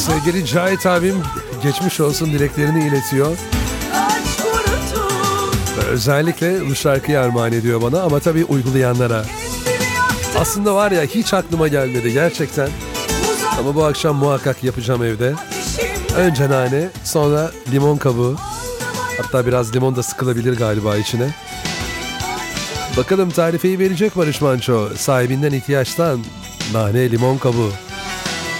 Sevgili Cahit abim geçmiş olsun dileklerini iletiyor. Ve özellikle bu şarkıyı armağan ediyor bana ama tabii uygulayanlara. Aslında var ya hiç aklıma gelmedi gerçekten. Ama bu akşam muhakkak yapacağım evde. Önce nane, sonra limon kabuğu. Hatta biraz limon da sıkılabilir galiba içine. Bakalım tarifeyi verecek Barış Manço. Sahibinden ihtiyaçtan nane, limon kabuğu.